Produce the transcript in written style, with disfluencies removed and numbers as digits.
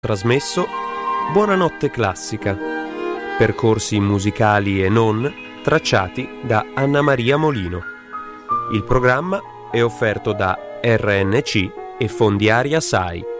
Trasmesso Buonanotte Classica, percorsi musicali e non tracciati da Anna Maria Molino. Il programma è offerto da RNC e Fondiaria SAI.